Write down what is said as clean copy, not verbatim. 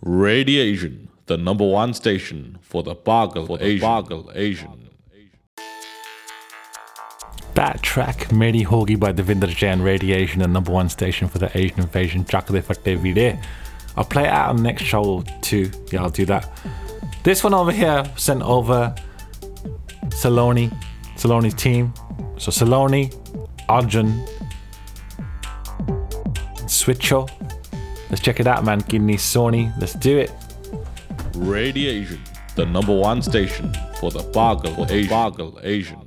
Radiation, the number one station for the Bagal Asian. That track, Meri Hogi by Devinder Jain, Radiation, the number one station for the Asian invasion. Chakde Fatte Vide. I'll play it out on the next show too. Yeah, I'll do that. This one over here, sent over Saloni's team. So Saloni, Arjun, Switcho. Let's check it out, man. Kidney Sony. Let's do it. Radiation, the number one station for the Bagal Asian.